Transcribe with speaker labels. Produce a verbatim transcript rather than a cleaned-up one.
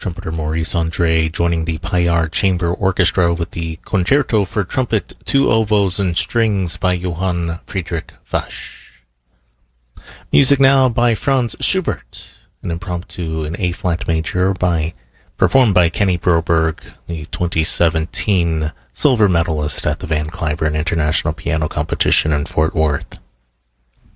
Speaker 1: Trumpeter Maurice Andre joining the Payar Chamber Orchestra with the Concerto for Trumpet, Two Oboes and Strings by Johann Friedrich Fasch. Music now by Franz Schubert, an impromptu in A-flat major by performed by Kenny Broberg, the twenty seventeen silver medalist at the Van Cliburn International Piano Competition in Fort Worth.